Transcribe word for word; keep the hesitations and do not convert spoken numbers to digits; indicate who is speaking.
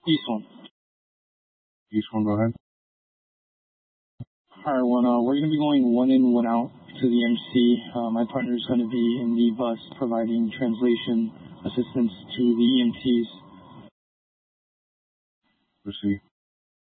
Speaker 1: East one.
Speaker 2: East one, go ahead.
Speaker 1: Alright, one, uh, we're going to be going one in, one out to the M C. Uh, my partner is going to be in the bus providing translation assistance to the E M Ts.
Speaker 2: Proceed.